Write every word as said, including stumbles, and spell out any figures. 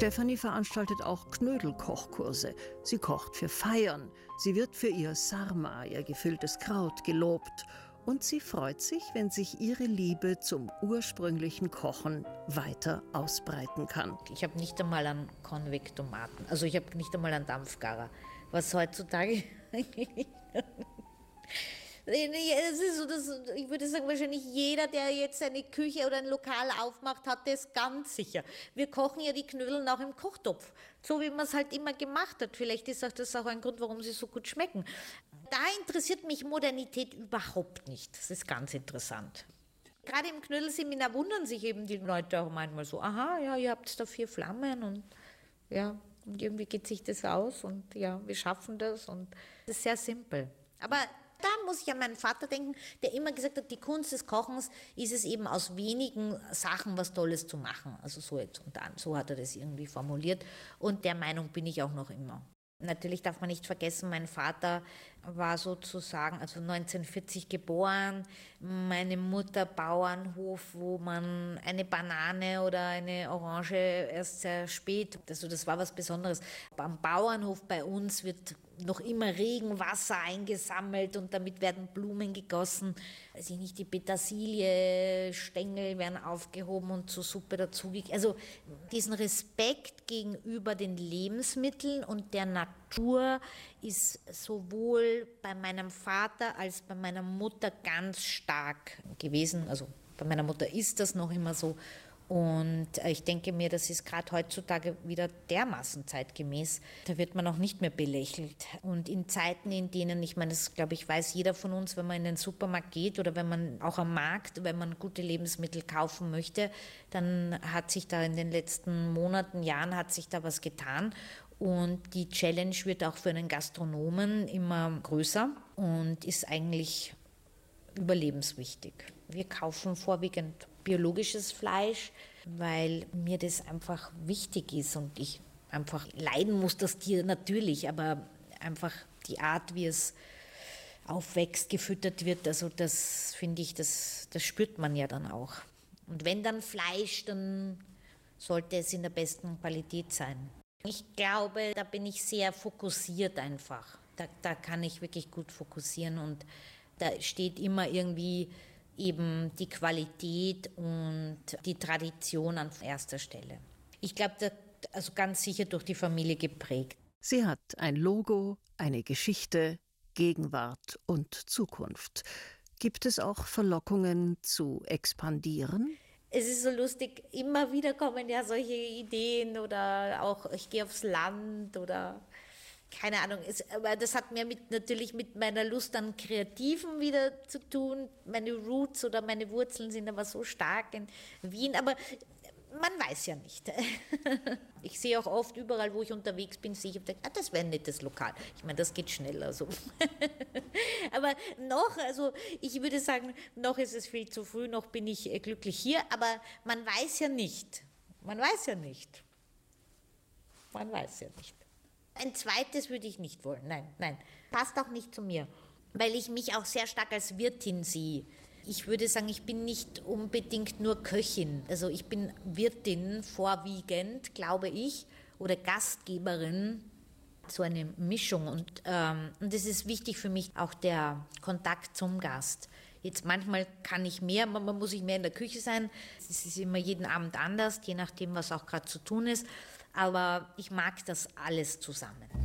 Stefanie veranstaltet auch Knödelkochkurse. Sie kocht für Feiern. Sie wird für ihr Sarma, ihr gefülltes Kraut, gelobt. Und sie freut sich, wenn sich ihre Liebe zum ursprünglichen Kochen weiter ausbreiten kann. Ich habe nicht einmal einen Konvektomaten, also ich habe nicht einmal einen Dampfgarer, was heutzutage das ist so, das, ich würde sagen, wahrscheinlich jeder, der jetzt eine Küche oder ein Lokal aufmacht, hat das ganz sicher. Wir kochen ja die Knödel auch im Kochtopf, so wie man es halt immer gemacht hat. Vielleicht ist auch das auch ein Grund, warum sie so gut schmecken. Da interessiert mich Modernität überhaupt nicht. Das ist ganz interessant. Gerade im Knödelseminar wundern sich eben die Leute auch manchmal so, aha, ja, ihr habt da vier Flammen und ja, und irgendwie geht sich das aus und ja, wir schaffen das und das ist sehr simpel. Aber da muss ich an meinen Vater denken, der immer gesagt hat, die Kunst des Kochens ist es eben aus wenigen Sachen was Tolles zu machen. Also so jetzt und dann, so hat er das irgendwie formuliert und der Meinung bin ich auch noch immer. Natürlich darf man nicht vergessen, mein Vater war sozusagen, also neunzehnhundertvierzig geboren, meine Mutter Bauernhof, wo man eine Banane oder eine Orange erst sehr spät, also das war was Besonderes. Am Bauernhof bei uns wird noch immer Regenwasser eingesammelt und damit werden Blumen gegossen. Weiß ich nicht, die Petersilie-Stängel werden aufgehoben und zur Suppe dazugegeben. Also diesen Respekt gegenüber den Lebensmitteln und der Natur ist sowohl bei meinem Vater als bei meiner Mutter ganz stark gewesen. Also bei meiner Mutter ist das noch immer so. Und ich denke mir, das ist gerade heutzutage wieder dermaßen zeitgemäß. Da wird man auch nicht mehr belächelt. Und in Zeiten, in denen, ich meine, das glaube ich, weiß jeder von uns, wenn man in den Supermarkt geht oder wenn man auch am Markt, wenn man gute Lebensmittel kaufen möchte, dann hat sich da in den letzten Monaten, Jahren hat sich da was getan. Und die Challenge wird auch für einen Gastronomen immer größer und ist eigentlich überlebenswichtig. Wir kaufen vorwiegend biologisches Fleisch, weil mir das einfach wichtig ist und ich einfach leiden muss, das Tier natürlich, aber einfach die Art, wie es aufwächst, gefüttert wird, also das finde ich, das, das spürt man ja dann auch. Und wenn dann Fleisch, dann sollte es in der besten Qualität sein. Ich glaube, da bin ich sehr fokussiert einfach. Da, da kann ich wirklich gut fokussieren und da steht immer irgendwie eben die Qualität und die Tradition an erster Stelle. Ich glaube, da, also ganz sicher durch die Familie geprägt. Sie hat ein Logo, eine Geschichte, Gegenwart und Zukunft. Gibt es auch Verlockungen zu expandieren? Es ist so lustig, immer wieder kommen ja solche Ideen oder auch ich gehe aufs Land oder keine Ahnung, es, aber das hat mir mit, natürlich mit meiner Lust an Kreativen wieder zu tun. Meine Roots oder meine Wurzeln sind aber so stark in Wien, aber man weiß ja nicht. Ich sehe auch oft überall, wo ich unterwegs bin, sehe ich und denke, ah, das wäre ein nettes Lokal. Ich meine, das geht schneller so. Aber noch, also ich würde sagen, noch ist es viel zu früh, noch bin ich glücklich hier, aber man weiß ja nicht. Man weiß ja nicht. Man weiß ja nicht. Ein zweites würde ich nicht wollen, nein, nein. Passt auch nicht zu mir, weil ich mich auch sehr stark als Wirtin sehe. Ich würde sagen, ich bin nicht unbedingt nur Köchin. Also ich bin Wirtin vorwiegend, glaube ich, oder Gastgeberin, so eine Mischung. Und ähm, und es ist wichtig für mich auch der Kontakt zum Gast. Jetzt manchmal kann ich mehr, manchmal muss ich mehr in der Küche sein. Es ist immer jeden Abend anders, je nachdem, was auch gerade zu tun ist. Aber ich mag das alles zusammen.